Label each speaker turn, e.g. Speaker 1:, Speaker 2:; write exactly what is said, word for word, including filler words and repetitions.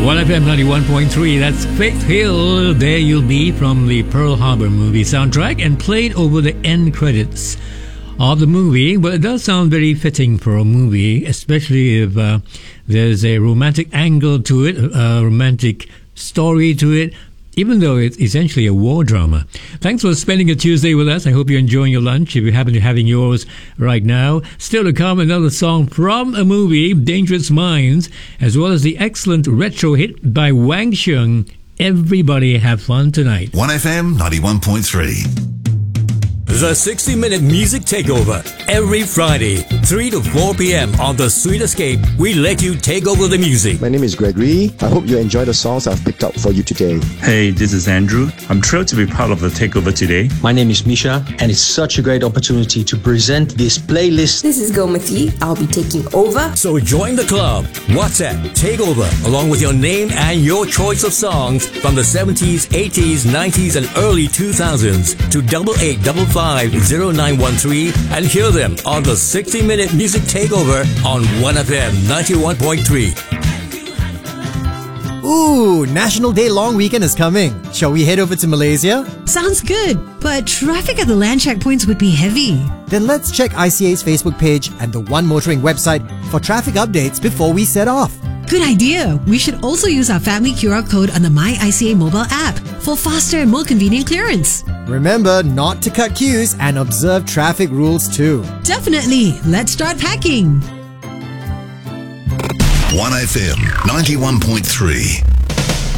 Speaker 1: one F M ninety-one point three, that's Faith Hill, There You'll Be, from the Pearl Harbor movie soundtrack, and played over the end credits of the movie. Well, it does sound very fitting for a movie, especially if uh, there's a romantic angle to it, a romantic story to it, even though it's essentially a war drama. Thanks for spending a Tuesday with us. I hope you're enjoying your lunch, if you happen to be having yours right now. Still to come, another song from a movie, Dangerous Minds, as well as the excellent retro hit by Wang Sheng, Everybody Have Fun Tonight.
Speaker 2: one F M ninety-one point three.
Speaker 3: The sixty minute Music Takeover. Every Friday, three to four p.m. on The Sweet Escape, we let you take over the music.
Speaker 4: My name is Gregory. I hope you enjoy the songs I've picked out for you today.
Speaker 5: Hey, this is Andrew. I'm thrilled to be part of the takeover today.
Speaker 6: My name is Misha, and it's such a great opportunity to present this playlist.
Speaker 7: This is Gomati. I'll be taking over.
Speaker 3: So join the club. WhatsApp Takeover, along with your name and your choice of songs from the seventies, eighties, nineties, and early two thousands to double eight double five zero nine one three and hear them on the sixty minute Music Takeover on one F M ninety-one point three.
Speaker 8: Ooh, National Day long weekend is coming. Shall we head over to Malaysia?
Speaker 9: Sounds good, but traffic at the land checkpoints would be heavy.
Speaker 8: Then let's check I C A's Facebook page and the One Motoring website for traffic updates before we set off.
Speaker 9: Good idea. We should also use our family Q R code on the My I C A mobile app for faster and more convenient clearance.
Speaker 8: Remember not to cut queues and observe traffic rules too.
Speaker 9: Definitely. Let's start packing.
Speaker 2: one F M ninety-one point three.